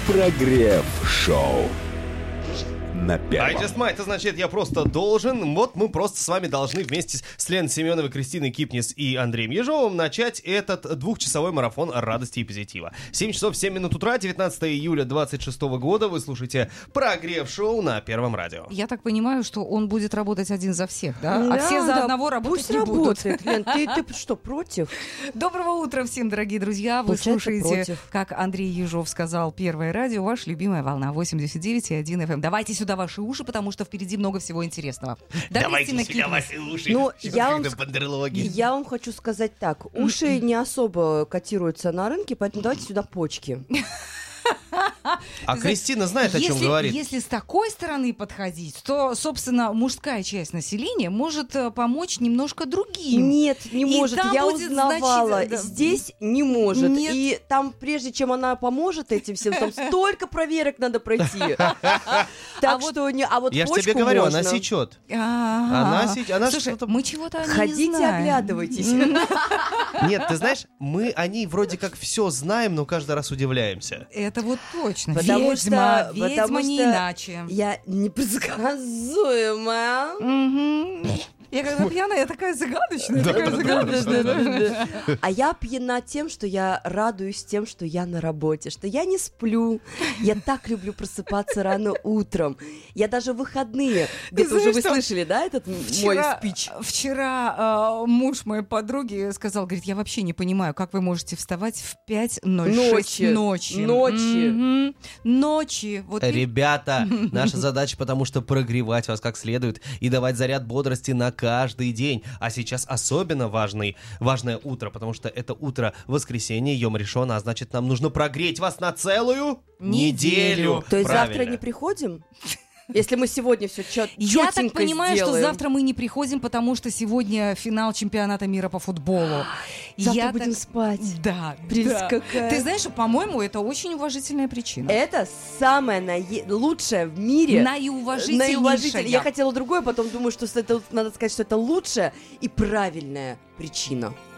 Прогрев-шоу на первом. I just might, это значит, я просто должен. Вот мы просто с вами должны вместе с Леной Семеновой, Кристиной Кипнис и Андреем Ежовым начать этот двухчасовой марафон радости и позитива. 7 часов 7 минут утра, 19 июля 26 года. Вы слушаете Прогрев-шоу на Первом радио. Я так понимаю, что он будет работать один за всех, да? Да, А все за да, одного работать пусть не будут. работает. Лен, ты что, против? Доброго утра всем, дорогие друзья. Вы Получается, слушаете, против. как Андрей Ежов сказал, Первое радио, ваша любимая волна 89,1 FM. Давайте сюда ваши уши, потому что впереди много всего интересного. Да, Давайте Кристина сюда Кипнис? ваши уши. Ну, Сейчас я вам как-то бандерлоги. Я вам хочу сказать так. Уши не особо котируются на рынке, поэтому давайте сюда почки. А Кристина знает, о чем говорит. Если с такой стороны подходить, то, собственно, мужская часть населения может помочь немножко другим. Нет, не И может. там Я будет узнавала. значительно- Здесь не может. Нет. И там, прежде чем она поможет этим всем, там столько проверок надо пройти. Так вот- что не. А вот Я ж почку тебе говорю, она можно. сечет. Ага. Она Слушай, что-то... мы чего-то о ней не Ходите, знаем. оглядывайтесь. Нет, ты знаешь, мы о ней вроде как все знаем, но каждый раз удивляемся. Это вот точно. Потому Ведьма, что- ведьма не иначе. Я непредсказуемая. Мгм. Я когда пьяная, я такая загадочная. А я пьяна тем, что я радуюсь тем, что я на работе, что я не сплю. Я так люблю просыпаться рано утром. Я даже в выходные. Где-то уже знаешь, вы что слышали, да, этот мой спич? Вчера муж моей подруги сказал, говорит, я вообще не понимаю, как вы можете вставать в 5:06 ночи. Ночи. Мгм. Ночи. Вот и- Ребята, наша задача потому что прогревать вас как следует и давать заряд бодрости на каждый день. А сейчас особенно важное утро, потому что это утро воскресенья, Йом Ришона, а значит, нам нужно прогреть вас на целую неделю. То есть Правильно. завтра не приходим? Если мы сегодня все четенько Я так понимаю, что сделаем. завтра мы не приходим, потому что сегодня финал чемпионата мира по футболу. Завтра Я будем так- спать. Да, Прелесть да. какая. Ты знаешь, по-моему, это очень уважительная причина. Это самое лучшее в мире. Наиуважительнейшая. Я хотела другое, потом думаю, что это, надо сказать, что это лучшая и правильная причина.